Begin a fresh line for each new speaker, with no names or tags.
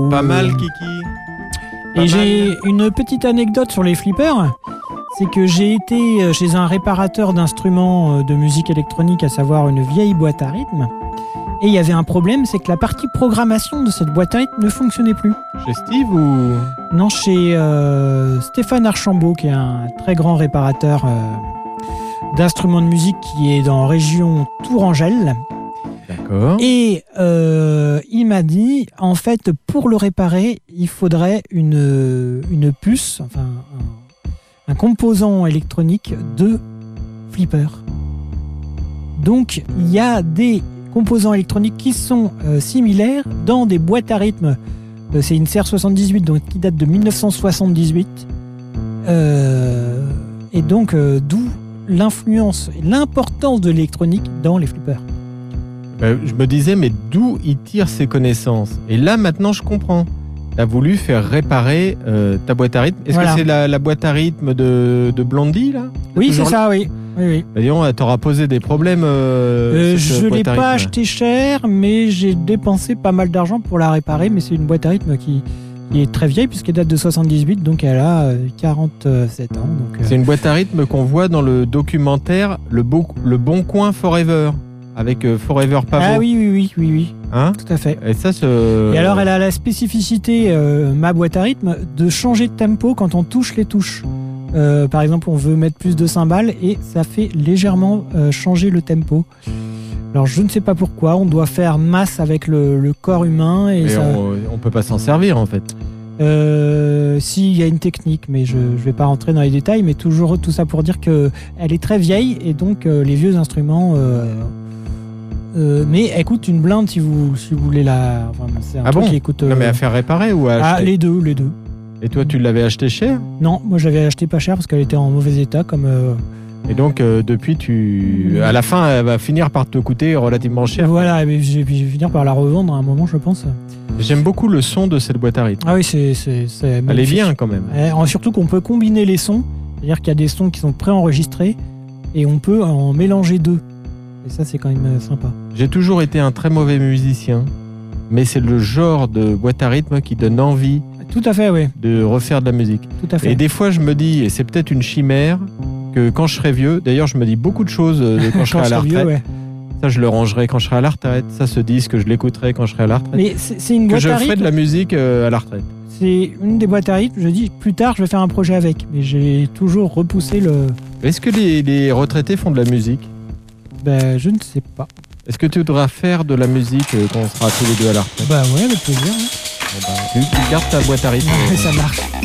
Pas mal, Kiki.
Et j'ai une petite anecdote sur les flippers. C'est que j'ai été chez un réparateur d'instruments de musique électronique, à savoir une vieille boîte à rythme. Et il y avait un problème, c'est que la partie programmation de cette boîte à rythme ne fonctionnait plus.
Chez Steve ou...
Non, chez Stéphane Archambault, qui est un très grand réparateur d'instruments de musique qui est dans la région Tourangelle.
D'accord.
Et il m'a dit, en fait, pour le réparer, il faudrait une puce, enfin un composant électronique de flipper. Donc, il y a des composants électroniques qui sont similaires dans des boîtes à rythme. C'est une CR78 donc, qui date de 1978. Et donc, d'où l'influence et l'importance de l'électronique dans les flippers.
Je me disais, mais d'où il tire ses connaissances? Et là, maintenant, je comprends. Tu as voulu faire réparer ta boîte à rythme. Est-ce que c'est la boîte à rythme de Blondie, là?
Oui, c'est ça, oui. Oui.
Bah, disons, t'auras posé des problèmes.
Je ne l'ai pas acheté cher, mais j'ai dépensé pas mal d'argent pour la réparer. Mais c'est une boîte à rythme qui est très vieille, puisqu'elle date de 78, donc elle a 47 ans. Donc,
c'est une boîte à rythme qu'on voit dans le documentaire Le Bon Coin Forever, avec Forever Pavot.
Ah oui.
Hein?
Tout à fait.
Et ça,
Et alors, elle a la spécificité, ma boîte à rythme, de changer de tempo quand on touche les touches. Par exemple, on veut mettre plus de cymbales et ça fait légèrement changer le tempo. Alors, je ne sais pas pourquoi. On doit faire masse avec le corps humain. Et ça...
on peut pas s'en servir, en fait.
Si, il y a une technique, mais je ne vais pas rentrer dans les détails. Mais toujours tout ça pour dire qu'elle est très vieille et donc les vieux instruments... mais elle coûte une blinde si vous voulez la... Enfin, c'est un truc qui coûte...
Non, mais à faire réparer ou à acheter?
Les deux.
Et toi, tu l'avais acheté cher?
Non, moi j'avais acheté pas cher parce qu'elle était en mauvais état comme...
Et donc, depuis, à la fin, elle va finir par te coûter relativement cher.
Voilà, mais je vais finir par la revendre à un moment, je pense.
J'aime beaucoup le son de cette boîte à rythme.
Ah oui, c'est
elle est bien quand même.
Surtout qu'on peut combiner les sons, c'est-à-dire qu'il y a des sons qui sont préenregistrés et on peut en mélanger deux. Et ça, c'est quand même sympa.
J'ai toujours été un très mauvais musicien, mais c'est le genre de boîte à rythme qui donne envie.
Tout à fait, oui.
De refaire de la musique.
Tout à fait.
Et des fois, je me dis, et c'est peut-être une chimère, que quand je serai vieux, d'ailleurs, je me dis beaucoup de choses de quand je serai à la retraite. Vieux, ouais. Ça, je le rangerai quand je serai à la retraite. Ça, ce disque, je l'écouterai quand je serai à la retraite.
Mais c'est une boîte à rythme.
Que je ferai de la musique à la retraite.
C'est une des boîtes à rythme. Je dis, plus tard, je vais faire un projet avec. Mais j'ai toujours repoussé le...
Est-ce que les retraités font de la musique?
Ben, je ne sais pas.
Est-ce que tu voudras faire de la musique quand on sera tous les deux à la retraite?
Bah ouais, avec plaisir. Hein.
Bon, tu gardes ta boîte à rythme.
Ça marche.